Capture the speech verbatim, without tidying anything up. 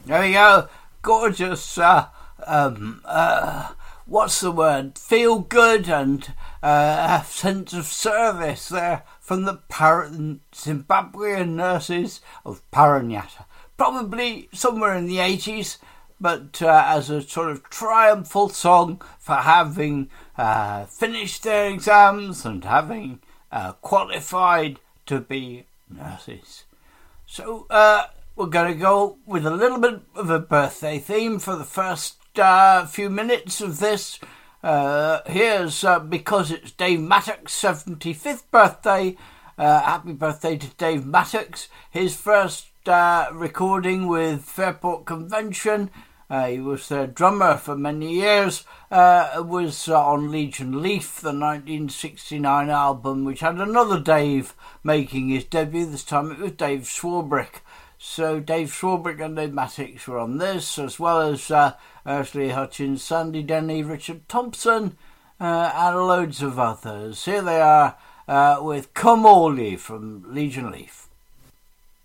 There we go. Gorgeous, uh, um, uh, what's the word? Feel good and uh, a sense of service there from the Par- Zimbabwean nurses of Paranatta. Probably somewhere in the eighties, but uh, as a sort of triumphal song for having uh, finished their exams and having uh, qualified to be nurses. So, uh, we're going to go with a little bit of a birthday theme for the first uh, few minutes of this. Uh, here's uh, because it's Dave Mattock's seventy-fifth birthday. Uh, happy birthday to Dave Mattock. His first uh, recording with Fairport Convention. Uh, he was their drummer for many years. Uh, was uh, on Legion Leaf, the nineteen sixty-nine album, which had another Dave making his debut. This time it was Dave Swarbrick. So Dave Swarbrick and Dave Mattock were on this, as well as uh, Ursula Hutchins, Sandy Denny, Richard Thompson, uh, and loads of others. Here they are uh, with Come All Ye from Legion Leaf.